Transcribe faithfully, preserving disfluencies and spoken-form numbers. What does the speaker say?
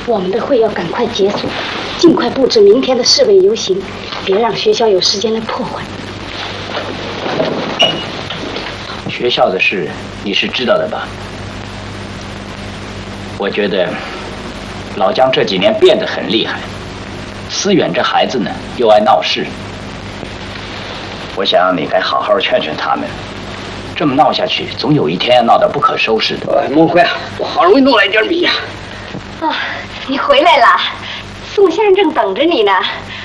我们的会要赶快结束，尽快布置明天的示威游行，别让学校有时间来破坏。 学校的事你是知道的吧？我觉得老姜这几年变得很厉害，思远这孩子呢又爱闹事。我想你该好好劝劝他们，这么闹下去，总有一天闹得不可收拾的。 哎，孟辉啊，我好容易弄来点米呀、 啊！啊，你回来了，宋先生正等着你呢。